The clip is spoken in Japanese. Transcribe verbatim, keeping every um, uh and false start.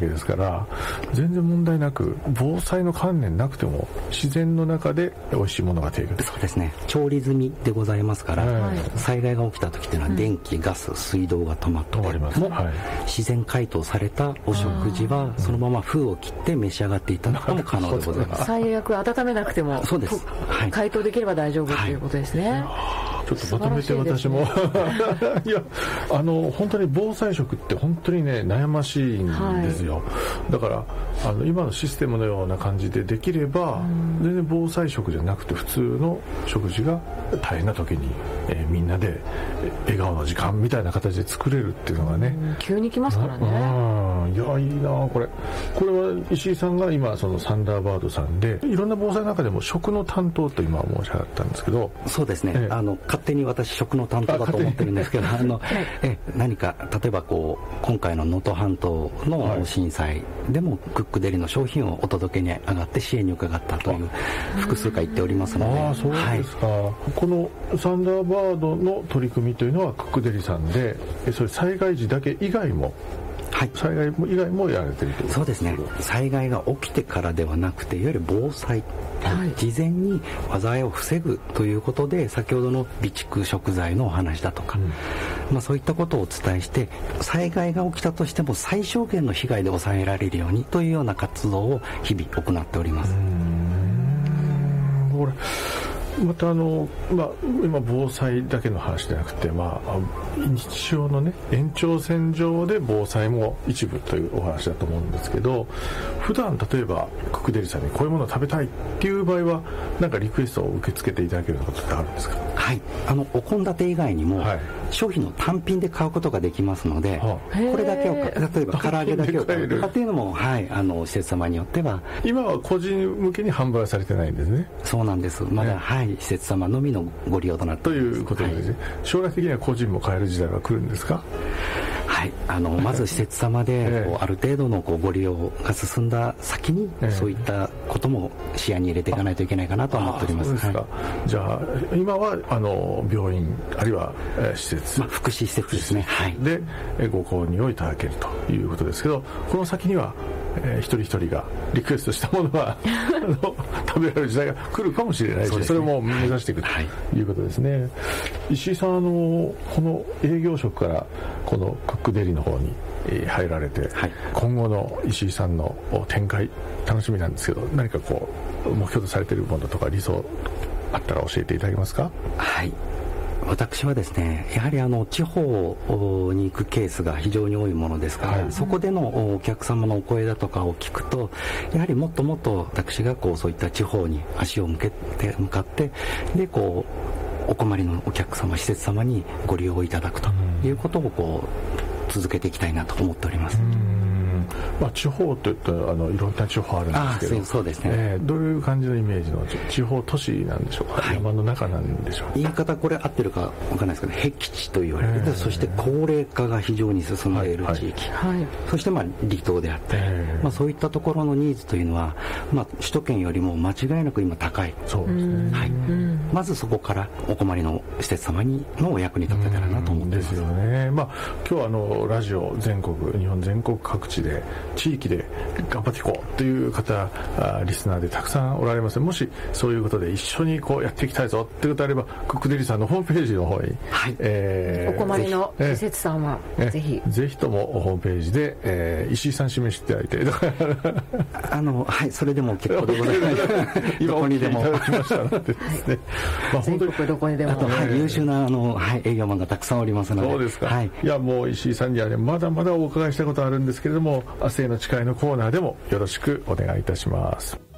けですから、全然問題なく防災の観念なくても自然の中で美味しいものが提供できる。 そうですね、調理済みでございますから、はい、災害が起きた時っていうのは電気、うん、ガス、水道が止まっても、はい、自然解凍されたお食事はそのまま封を切って召し上がっていただくのも可能でございます。 最悪温めなくてもそうです、 はい、解凍できれば大丈夫ということですね。 ちょっとまとめて私も、ね、いやあの本当に防災食って本当にね悩ましいんですよ、はい、だからあの今のシステムのような感じでできれば全然防災食じゃなくて普通の食事が大変な時に、えー、みんなで笑顔の時間みたいな形で作れるっていうのがね、 急に来ますからね。 いやいいなこれこれは石井さんが今そのサンダーバードさんでいろんな防災の中でも食の担当と今申し上がったんですけど、 そうですね、えー、あの勝手に私食の担当だと思ってるんですけど、あのえ何か例えばこう今回の能登半島の震災でもクックデリの商品をお届けに上がって支援に伺ったという複数回言っておりますので、 ああそうですか、はい、このサンダーバードの取り組みというのはクックデリさんでそれ災害時だけ以外もはい、災害以外もやられているということですか。 そうですね、災害が起きてからではなくていわゆる防災、はい、事前に災いを防ぐということで先ほどの備蓄食材のお話だとか、うんまあ、そういったことをお伝えして災害が起きたとしても最小限の被害で抑えられるようにというような活動を日々行っております。うーんこれまたあの、まあ、今防災だけの話じゃなくて、まあ、日常のね延長線上で防災も一部というお話だと思うんですけど、普段例えばクックデリさんにこういうものを食べたいっていう場合は何かリクエストを受け付けていただけることってあるんですか。 はい、あのお献立以外にも、はい、商品の単品で買うことができますので、はあ、これだけを例えば唐揚げだけを買うとかっていうのも、はい、あの施設様によっては今は個人向けに販売されてないんですね。 そうなんです、まだ、はい、施設様のみのご利用となっています。 ということですね、はい、将来的には個人も買える時代は来るんですか。 はい、あのまず施設様でこうある程度のこうご利用が進んだ先に、ええ、そういったことも視野に入れていかないといけないかなと思っております。 そうですか、はい、じゃあ今はあの病院あるいは、えー、施設、 まあ、福祉施設ですね、はい、 でご購入をいただけるということですけど、この先にはえー、一人一人がリクエストしたものはあの食べられる時代が来るかもしれないし そ,、ね、それも目指していくということですね、はい、石井さん、あのこの営業職からこのクックデリの方に入られて、はい、今後の石井さんの展開楽しみなんですけど、何かこう目標とされているものとか理想あったら教えていただけますか。 はい、私はですね、やはりあの地方に行くケースが非常に多いものですから、はい、そこでのお客様のお声だとかを聞くと、やはりもっともっと私がこうそういった地方に足を向けて向かってでこうお困りのお客様、施設様にご利用いただくということをこう続けていきたいなと思っております。 うん、まあ、地方といったらあのいろんな地方あるんですけど、 あ、そうですね、 えー、どういう感じのイメージの地方都市なんでしょうか、はい、山の中なんでしょうか。 言い方これ合ってるか分からないですけど、僻地と言われて、えー、そして高齢化が非常に進んでいる地域、はいはい、そしてまあ離島であったり、えーまあ、そういったところのニーズというのは、まあ、首都圏よりも間違いなく今高い。 そうですね、 はい、まずそこからお困りの施設様にのお役に立てたらなと思っています。 ですよね、まあ、今日はあのラジオ全国日本全国各地で地域で頑張っていこうという方、リスナーでたくさんおられます。もしそういうことで一緒にこうやっていきたいぞっていうことであれば、クックデリさんのホームページの方に、 はい、えー、お困りの施設さんはぜひぜひともホームページで、えー、石井さん示していただいてあの、はい、それでも結構でございます今お聞きいただきましたのでですね、 はい、まあ、全国どこにでも、 あと、はい、優秀なあの、はい、営業マンがたくさんおりますので。 そうですか、 はい、 いやもう石井さんにはねまだまだお伺いしたことあるんですけれども、明日への誓いのコーナーでもよろしくお願いいたします。